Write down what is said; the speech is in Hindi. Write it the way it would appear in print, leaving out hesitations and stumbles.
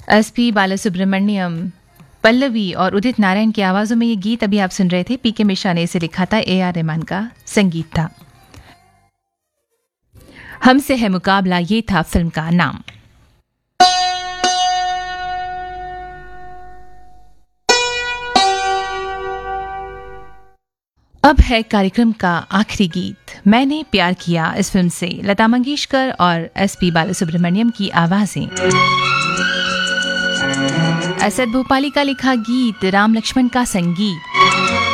एसपी बालासुब्रमण्यम, पल्लवी और उदित नारायण की आवाजों में ये गीत अभी आप सुन रहे थे। पीके मिश्रा ने इसे लिखा था, AR रहमान का संगीत था। हमसे है मुकाबला, ये था फिल्म का नाम। अब है कार्यक्रम का आखिरी गीत, मैंने प्यार किया। इस फिल्म से लता मंगेशकर और एसपी बालासुब्रमण्यम की आवाजें। असद भोपाली का लिखा गीत, राम लक्ष्मण का संगीत।